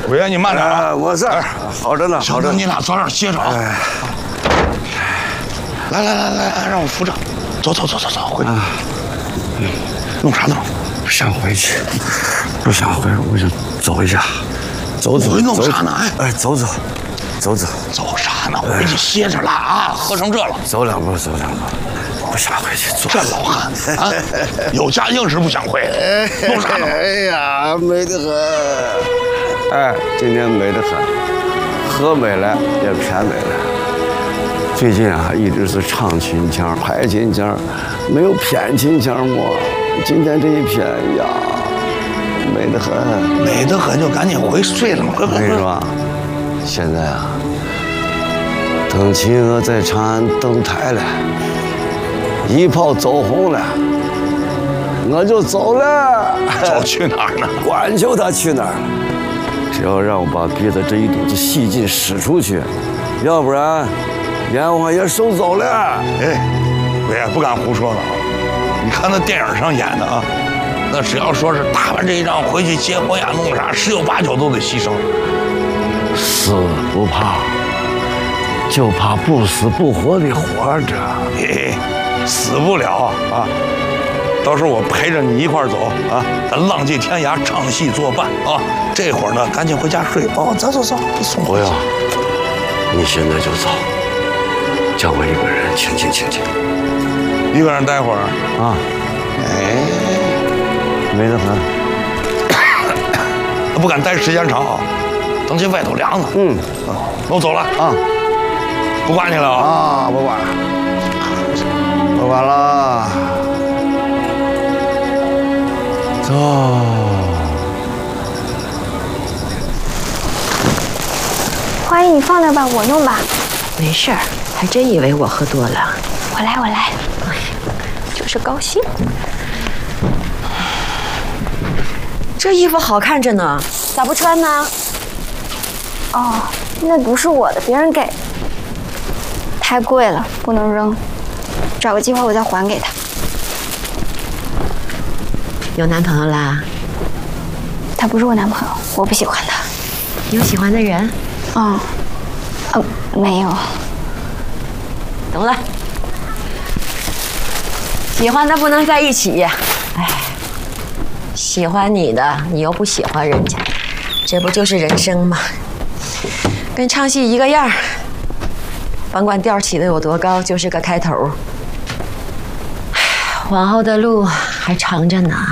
伟爷，你慢点啊！ 我这儿好着呢，好着。 你俩早点歇着啊！来，让我扶着。走，回去。弄啥呢？ 不想回去，不想回，我想走一下，走。 弄啥呢？ 走。走啥呢？回去歇着了啊！喝成这了。 走两步。不想回去， 这老汉啊，有家硬是不想回。弄啥呢？ 哎呀，美得很。今天美得很，喝美了也偏美了。最近啊，一直是唱秦腔、拍秦腔，没有偏秦腔嘛。今天这一偏呀，美得很。 美得很就赶紧回睡了嘛。 我跟你说，现在啊，等秦娥在长安登台了，一炮走红了，我就走了。 走去哪儿呢？ 管求他去哪儿，只要让我把憋的这一肚子戏劲使出去，要不然阎王爷收走了。 我也不敢胡说了啊！你看那电影上演的啊，那只要说是打完这一仗回去结婚呀，弄啥，10有8九都得牺牲。 死不怕，就怕不死不活的活着。 死不了啊！到时候我陪着你一块儿走啊，咱浪迹天涯，唱戏作伴啊！这会儿呢，赶紧回家睡哦。走，送不要，你现在就走，叫我一个人清静。 一个人待会儿啊？美得很， 不敢待时间长啊，等这外头凉呢。我走了啊，不管你了啊， 不管了，走。 花姨，你放那吧，我弄吧。 没事儿，还真以为我喝多了。 我来，就是高兴。 这衣服好看着呢，咋不穿呢？ 哦，那不是我的，别人给的，太贵了，不能扔。找个机会我再还给他。 有男朋友啦？ 他不是我男朋友，我不喜欢他。 有喜欢的人？ 没有。 懂了。喜欢的不能在一起，喜欢你的你又不喜欢人家，这不就是人生吗？跟唱戏一个样儿，甭管调起的有多高，就是个开头。往后的路还长着呢。